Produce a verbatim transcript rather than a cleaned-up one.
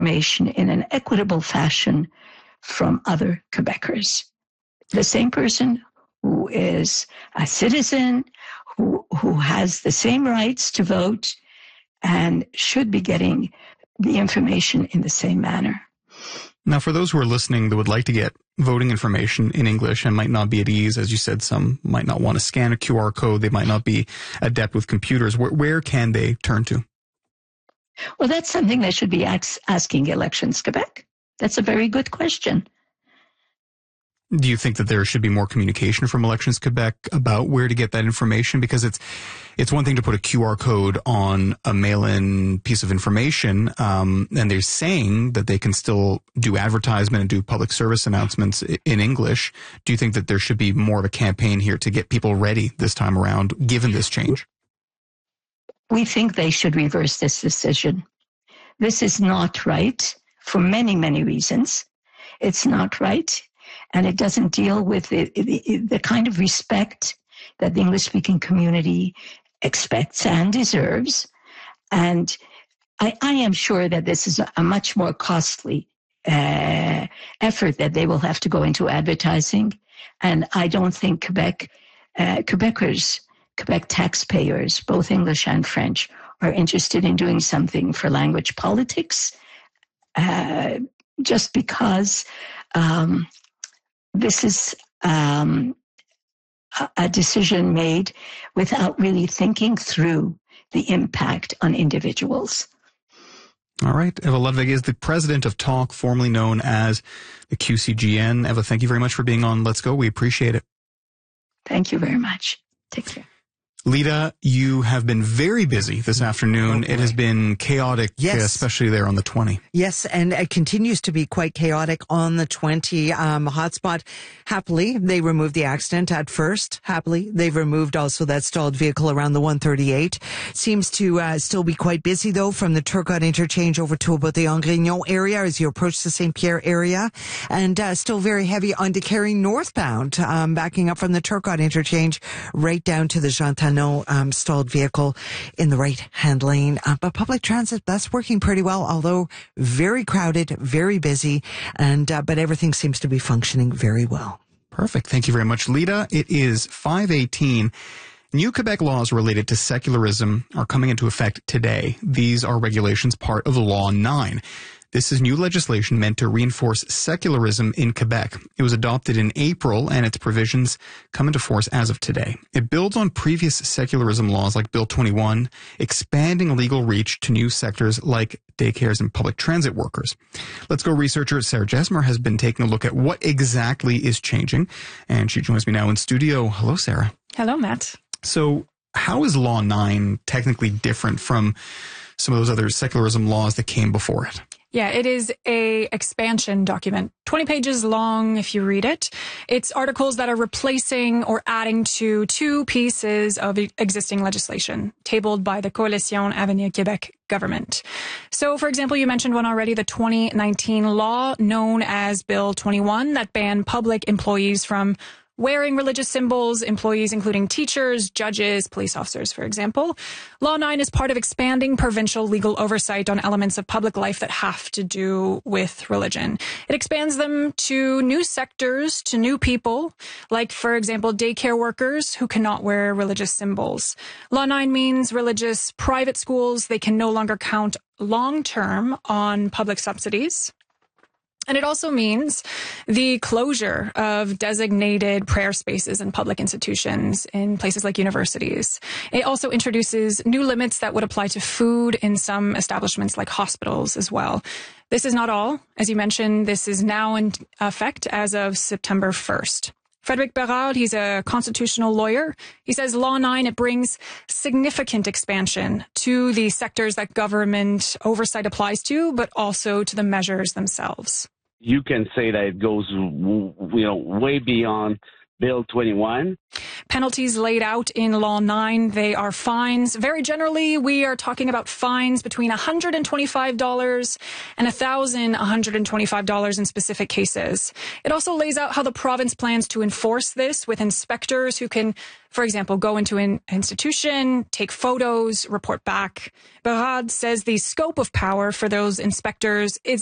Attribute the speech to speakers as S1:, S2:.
S1: information in an equitable fashion from other Quebecers. The same person who is a citizen, who, who has the same rights to vote, and should be getting the information in the same manner.
S2: Now, for those who are listening that would like to get voting information in English and might not be at ease, as you said, some might not want to scan a Q R code, they might not be adept with computers, where, where can they turn to?
S1: Well, that's something they should be ax- asking Elections Quebec. That's a very good question.
S2: Do you think that there should be more communication from Elections Quebec about where to get that information? Because it's it's one thing to put a Q R code on a mail-in piece of information, um, and they're saying that they can still do advertisement and do public service announcements in English. Do you think that there should be more of a campaign here to get people ready this time around, given this change?
S1: We think they should reverse this decision. This is not right for many, many reasons. It's not right. And it doesn't deal with the, the, the kind of respect that the English-speaking community expects and deserves. And I, I am sure that this is a much more costly uh, effort that they will have to go into advertising. And I don't think Quebec, uh, Quebecers, Quebec taxpayers, both English and French, are interested in doing something for language politics, uh, just because um, this is um, a decision made without really thinking through the impact on individuals.
S2: All right. Eva Ludwig is the president of Talk, formerly known as the Q C G N. Eva, thank you very much for being on Let's Go. We appreciate it.
S1: Thank you very much. Take care.
S2: Lita, you have been very busy this afternoon.
S3: Oh,
S2: it has been chaotic,
S3: yes.
S2: especially there on the twenty.
S3: Yes, and it continues to be quite chaotic on the twenty. Um, hotspot, happily, they removed the accident at first. Happily, they've removed also that stalled vehicle around the one thirty-eight. Seems to uh, still be quite busy, though, from the Turcotte interchange over to about the Angrignon area as you approach the Saint Pierre area. And uh, still very heavy on Décarie northbound, um, backing up from the Turcotte interchange right down to the Jean Talon No um, stalled vehicle in the right-hand lane. Uh, but public transit, that's working pretty well, although very crowded, very busy, and uh, but everything seems to be functioning very well.
S2: Perfect. Thank you very much, Lita. It is five eighteen. New Quebec laws related to secularism are coming into effect today. These are regulations part of Law nine. This is new legislation meant to reinforce secularism in Quebec. It was adopted in April, and its provisions come into force as of today. It builds on previous secularism laws like Bill twenty-one, expanding legal reach to new sectors like daycares and public transit workers. Let's Go researcher Sarah Jesmer has been taking a look at what exactly is changing, and she joins me now in studio. Hello, Sarah.
S4: Hello, Matt.
S2: So how is Law nine technically different from some of those other secularism laws that came before it?
S4: Yeah, it is a expansion document, twenty pages long if you read it. It's articles that are replacing or adding to two pieces of existing legislation tabled by the Coalition Avenir Québec government. So, for example, you mentioned one already, the twenty nineteen law known as Bill twenty-one that banned public employees from wearing religious symbols, employees including teachers, judges, police officers, for example. Law nine is part of expanding provincial legal oversight on elements of public life that have to do with religion. It expands them to new sectors, to new people, like, for example, daycare workers who cannot wear religious symbols. Law nine means religious private schools, they can no longer count long-term on public subsidies. And it also means the closure of designated prayer spaces in public institutions in places like universities. It also introduces new limits that would apply to food in some establishments like hospitals as well. This is not all. As you mentioned, this is now in effect as of September first. Frédéric Bérard, he's a constitutional lawyer. He says Law nine, it brings significant expansion to the sectors that government oversight applies to, but also to the measures themselves.
S5: You can say that it goes, you know, way beyond Bill twenty-one.
S4: Penalties laid out in Law nine, they are fines. Very generally, we are talking about fines between one hundred twenty-five dollars and one thousand one hundred twenty-five dollars in specific cases. It also lays out how the province plans to enforce this with inspectors who can, for example, go into an institution, take photos, report back. Berard says the scope of power for those inspectors is